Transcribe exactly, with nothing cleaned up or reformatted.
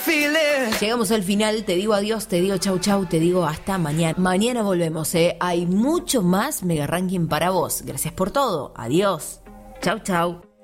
Llegamos al final, te digo adiós, te digo chau chau, te digo hasta mañana. Mañana volvemos, ¿eh? Hay mucho más Mega Ranking para vos. Gracias por todo. Adiós. Chau chau.